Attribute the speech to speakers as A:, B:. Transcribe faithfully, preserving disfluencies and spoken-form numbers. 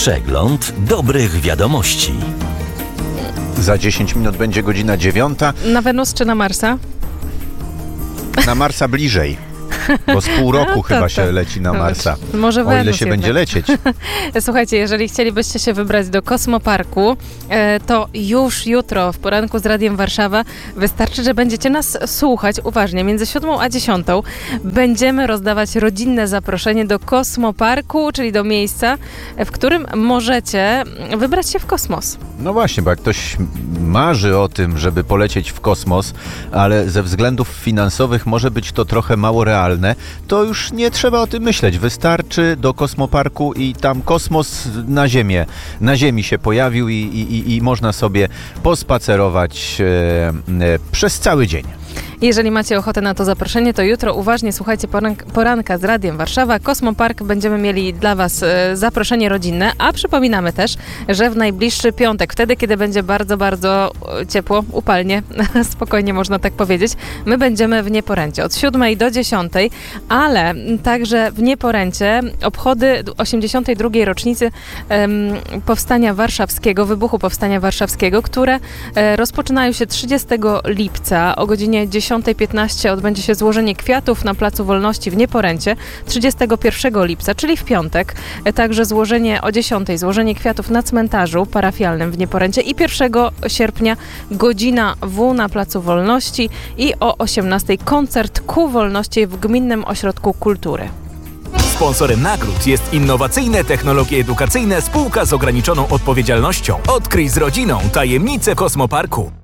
A: Przegląd dobrych wiadomości.
B: Za dziesięć minut będzie godzina dziewiąta.
C: Na Wenus czy na Marsa?
B: Na Marsa bliżej. Bo z pół roku
C: no, to,
B: chyba
C: to.
B: się leci na Marsa.
C: Może
B: o
C: Wenus
B: ile się
C: jednak.
B: będzie lecieć.
C: Słuchajcie, jeżeli chcielibyście się wybrać do Kosmoparku, to już jutro w poranku z Radiem Warszawa wystarczy, że będziecie nas słuchać uważnie. Między siódmą a dziesiątą będziemy rozdawać rodzinne zaproszenie do Kosmoparku, czyli do miejsca, w którym możecie wybrać się w kosmos.
B: No właśnie, bo jak ktoś marzy o tym, żeby polecieć w kosmos, ale ze względów finansowych może być to trochę mało realne, to już nie trzeba o tym myśleć. Wystarczy do Kosmoparku i tam kosmos na ziemię, na ziemi się pojawił i, i, i można sobie pospacerować e, e, przez cały dzień.
C: Jeżeli macie ochotę na to zaproszenie, to jutro uważnie słuchajcie poranka, poranka z Radiem Warszawa. Kosmopark będziemy mieli dla Was e, zaproszenie rodzinne, a przypominamy też, że w najbliższy piątek, wtedy kiedy będzie bardzo, bardzo ciepło, upalnie, spokojnie można tak powiedzieć, my będziemy w Nieporęcie od siódmej do dziesiątej, ale także w Nieporęcie obchody osiemdziesiątej drugiej rocznicy em, Powstania Warszawskiego, wybuchu Powstania Warszawskiego, które e, rozpoczynają się trzydziestego lipca o godzinie dziesiątej piętnaście odbędzie się złożenie kwiatów na Placu Wolności w Nieporęcie trzydziestego pierwszego lipca, czyli w piątek. Także złożenie o dziesiątej, złożenie kwiatów na cmentarzu parafialnym w Nieporęcie i pierwszego sierpnia godzina W na Placu Wolności i o osiemnastej koncert ku wolności w Gminnym Ośrodku Kultury.
D: Sponsorem nagród jest Innowacyjne Technologie Edukacyjne Spółka z ograniczoną odpowiedzialnością. Odkryj z rodziną tajemnice Kosmoparku.